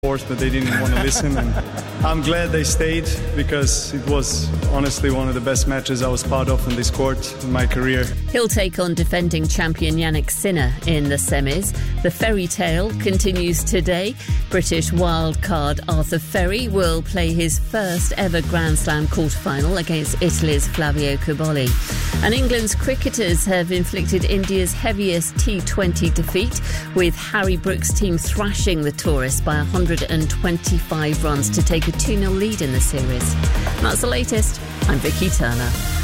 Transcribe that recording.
course, but they didn't want to listen. And I'm glad they stayed, because it was honestly one of the best matches I was part of on this court in my career. He'll take on defending champion Yannick Sinner in the semis. The fairy tale continues today. British wildcard Arthur Ferry will play his first ever Grand Slam quarter-final against Italy's Flavio Cobolli. And England's cricketers have inflicted India's heaviest T20 defeat, with Harry Brook's team thrashing the tourists by 125 runs to take a 2-0 lead in the series. And that's the latest. I'm Vicky Turner.